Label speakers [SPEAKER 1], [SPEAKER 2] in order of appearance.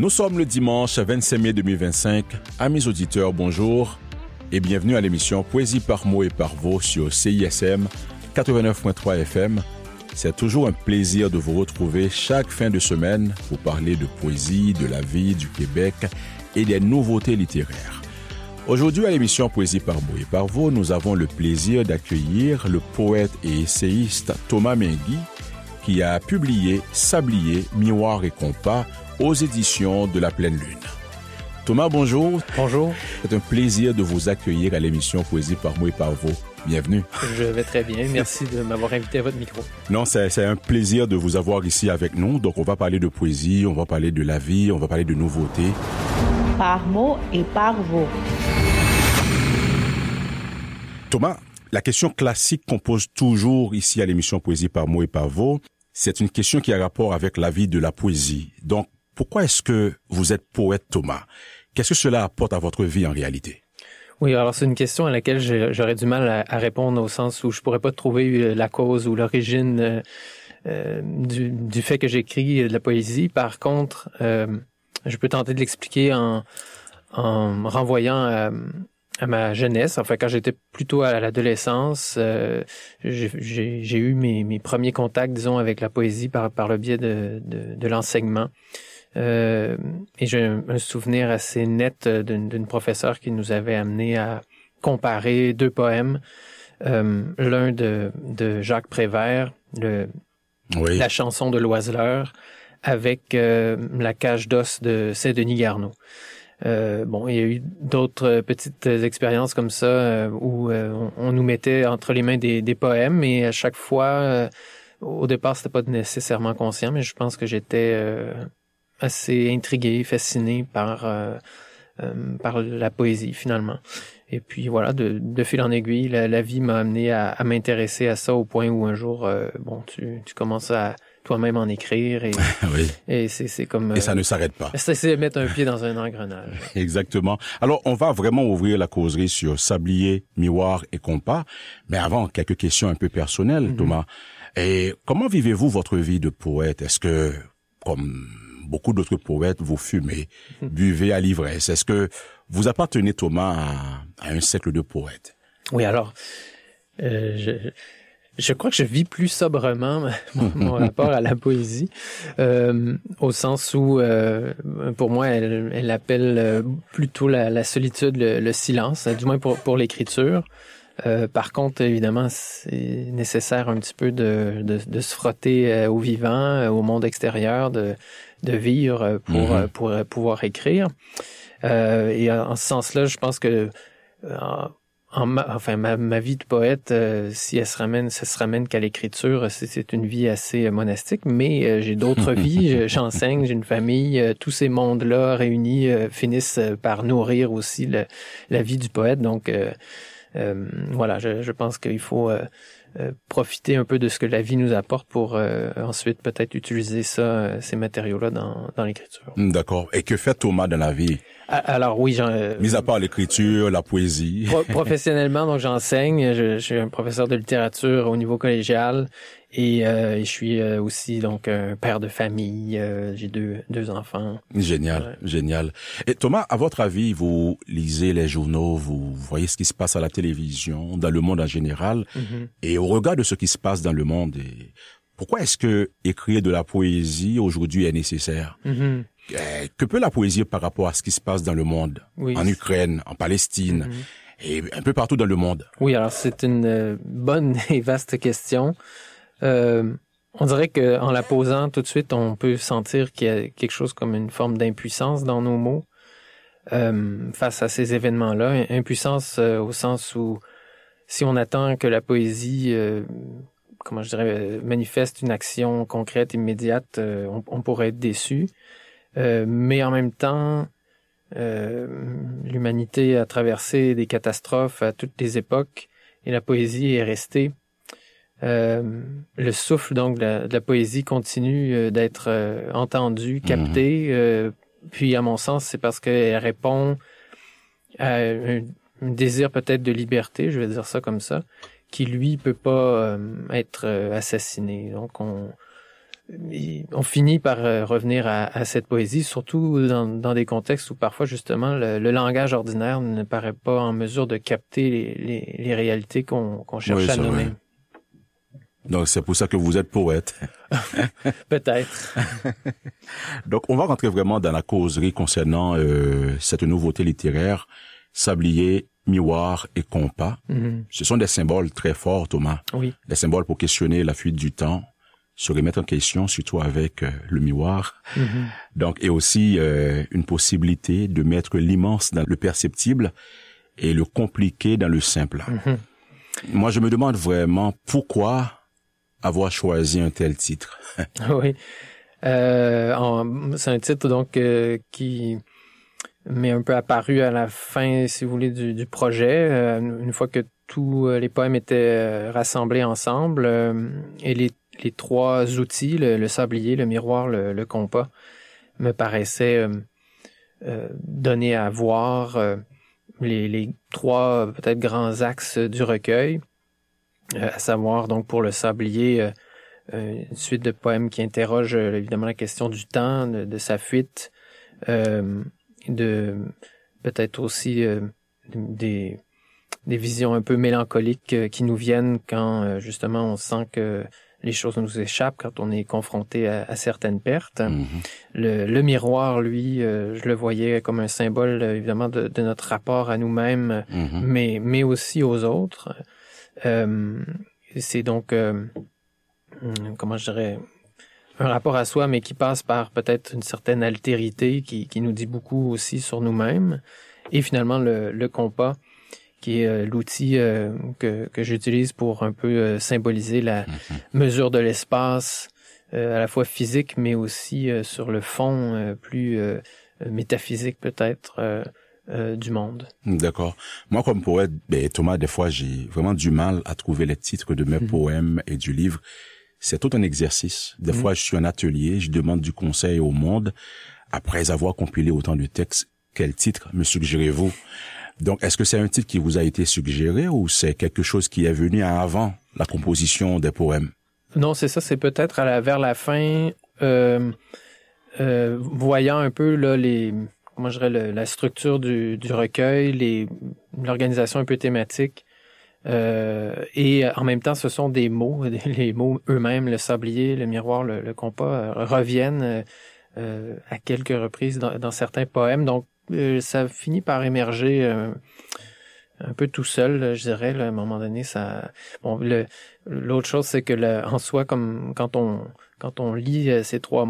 [SPEAKER 1] Nous sommes le dimanche 25 mai 2025. Amis auditeurs, bonjour et bienvenue à l'émission Poésie par mots et par voix sur CISM 89.3 FM. C'est toujours un plaisir de vous retrouver chaque fin de semaine pour parler de poésie, de la vie du Québec et des nouveautés littéraires. Aujourd'hui, à l'émission Poésie par mots et par voix, nous avons le plaisir d'accueillir le poète et essayiste Thomas Mainguy qui a publié Sablier, Miroir et Compas aux éditions de La Pleine Lune. Thomas, bonjour.
[SPEAKER 2] Bonjour.
[SPEAKER 1] C'est un plaisir de vous accueillir à l'émission Poésie par mots et par voix. Bienvenue.
[SPEAKER 2] Je vais très bien. Merci de m'avoir invité à votre micro.
[SPEAKER 1] Non, c'est un plaisir de vous avoir ici avec nous. Donc, on va parler de poésie, on va parler de la vie, on va parler de nouveautés.
[SPEAKER 3] Par mots et par voix.
[SPEAKER 1] Thomas, la question classique qu'on pose toujours ici à l'émission Poésie par mots et par voix, c'est une question qui a rapport avec la vie de la poésie. Donc, pourquoi est-ce que vous êtes poète, Thomas? Qu'est-ce que cela apporte à votre vie en réalité?
[SPEAKER 2] Oui, alors c'est une question à laquelle j'aurais du mal à répondre au sens où je pourrais pas trouver la cause ou l'origine du fait que j'écris de la poésie. Par contre, je peux tenter de l'expliquer en renvoyant à ma jeunesse. Enfin, quand j'étais plutôt à l'adolescence, j'ai eu mes premiers contacts, disons, avec la poésie par le biais de l'enseignement. Et j'ai un souvenir assez net d'une professeure qui nous avait amené à comparer deux poèmes. L'un de Jacques Prévert, la chanson de l'Oiseleur, avec la cage d'os de Saint-Denis Garneau. Il y a eu d'autres petites expériences comme ça où on nous mettait entre les mains des poèmes, et à chaque fois, au départ, c'était pas nécessairement conscient, mais je pense que j'étais assez intrigué, fasciné par la poésie finalement. Et puis voilà, de fil en aiguille, la vie m'a amené à m'intéresser à ça au point où un jour, tu commences à toi-même en écrire et,
[SPEAKER 1] oui.
[SPEAKER 2] Et c'est comme...
[SPEAKER 1] Et ça ne s'arrête pas.
[SPEAKER 2] C'est mettre un pied dans un engrenage.
[SPEAKER 1] Exactement. Alors, on va vraiment ouvrir la causerie sur Sablier, Miroir et Compas. Mais avant, quelques questions un peu personnelles, Thomas. Et comment vivez-vous votre vie de poète? Est-ce que, comme beaucoup d'autres poètes, vous fumez, buvez à l'ivresse? Est-ce que vous appartenez, Thomas, à un cercle de poètes?
[SPEAKER 2] Oui, alors, je crois que je vis plus sobrement mon rapport à la poésie, au sens où, pour moi, elle appelle plutôt la solitude, le silence, du moins pour l'écriture. Par contre, évidemment, c'est nécessaire un petit peu de se frotter au vivant, au monde extérieur, de vivre pour pouvoir écrire. Et en ce sens-là, je pense que ma vie de poète, si elle se ramène qu'à l'écriture, c'est une vie assez monastique, mais j'ai d'autres vies, j'enseigne, j'ai une famille, tous ces mondes-là réunis finissent par nourrir aussi la vie du poète. Donc voilà, je pense qu'il faut profiter un peu de ce que la vie nous apporte pour ensuite peut-être utiliser ces matériaux-là dans l'écriture.
[SPEAKER 1] D'accord. Et que fait Thomas dans la vie?
[SPEAKER 2] Alors oui,
[SPEAKER 1] mis à part l'écriture, la poésie.
[SPEAKER 2] Professionnellement, donc j'enseigne. Je suis un professeur de littérature au niveau collégial et je suis aussi donc un père de famille. J'ai deux enfants.
[SPEAKER 1] Génial, génial. Et Thomas, à votre avis, vous lisez les journaux, vous voyez ce qui se passe à la télévision, dans le monde en général, et au regard de ce qui se passe dans le monde, pourquoi est-ce que écrire de la poésie aujourd'hui est nécessaire? Que peut la poésie par rapport à ce qui se passe dans le monde, en Ukraine, en Palestine, et un peu partout dans le monde?
[SPEAKER 2] Oui, alors c'est une bonne et vaste question. On dirait que en la posant tout de suite, on peut sentir qu'il y a quelque chose comme une forme d'impuissance dans nos mots face à ces événements-là. Impuissance au sens où si on attend que la poésie manifeste une action concrète, immédiate, on pourrait être déçu. Mais en même temps, l'humanité a traversé des catastrophes à toutes les époques et la poésie est restée. Le souffle donc de la poésie continue d'être entendu, capté. Puis à mon sens, c'est parce qu'elle répond à un désir peut-être de liberté, je vais dire ça comme ça, qui lui peut pas être assassiné. Donc on finit par revenir à cette poésie, surtout dans des contextes où parfois justement le langage ordinaire ne paraît pas en mesure de capter les réalités qu'on cherche à nommer.
[SPEAKER 1] Vrai. Donc c'est pour ça que vous êtes poète.
[SPEAKER 2] Peut-être.
[SPEAKER 1] Donc on va rentrer vraiment dans la causerie concernant cette nouveauté littéraire, sablier, miroir et compas. Mm-hmm. Ce sont des symboles très forts, Thomas.
[SPEAKER 2] Oui.
[SPEAKER 1] Des symboles pour questionner la fuite du temps, se remettre en question, surtout avec le miroir. Mm-hmm. Donc, et aussi une possibilité de mettre l'immense dans le perceptible et le compliqué dans le simple. Mm-hmm. Moi, je me demande vraiment pourquoi avoir choisi un tel titre.
[SPEAKER 2] Oui. C'est un titre donc qui m'est un peu apparu à la fin, si vous voulez, du projet. Une fois que tous les poèmes étaient rassemblés ensemble et les trois outils, le sablier, le miroir, le compas, me paraissaient donner à voir les trois peut-être grands axes du recueil, à savoir donc pour le sablier une suite de poèmes qui interrogent évidemment la question du temps, de sa fuite, de peut-être aussi des visions un peu mélancoliques qui nous viennent quand justement on sent que les choses nous échappent, quand on est confronté à certaines pertes. Mm-hmm. Le miroir, lui, je le voyais comme un symbole évidemment de notre rapport à nous-mêmes, mm-hmm. mais aussi aux autres. C'est donc comment je dirais, un rapport à soi, mais qui passe par peut-être une certaine altérité qui nous dit beaucoup aussi sur nous-mêmes. Et finalement, le compas, qui est l'outil que j'utilise pour un peu symboliser la mesure de l'espace, à la fois physique, mais aussi sur le fond plus métaphysique peut-être du monde.
[SPEAKER 1] D'accord. Moi, comme poète, Thomas, des fois, j'ai vraiment du mal à trouver les titres de mes poèmes et du livre. C'est tout un exercice. Des fois, je suis en atelier, je demande du conseil au monde. Après avoir compilé autant de textes, quel titre me suggérez-vous? Donc, est-ce que c'est un titre qui vous a été suggéré ou c'est quelque chose qui est venu avant la composition des poèmes?
[SPEAKER 2] Non, c'est ça. C'est peut-être vers la fin, voyant un peu là comment je dirais, la structure du recueil, l'organisation un peu thématique. Et en même temps, ce sont des mots, les mots eux-mêmes, le sablier, le miroir, le compas, reviennent à quelques reprises dans certains poèmes. Donc, ça finit par émerger un peu tout seul, je dirais. Là, à un moment donné, ça. Bon, l'autre chose, c'est que en soi, comme quand on lit ces trois mots,